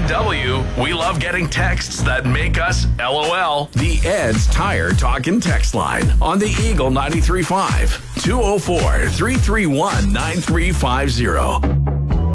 EW, we love getting texts that make us LOL. The Ed's Tire Talk and Text Line on the Eagle 93.5. 204-331-9350.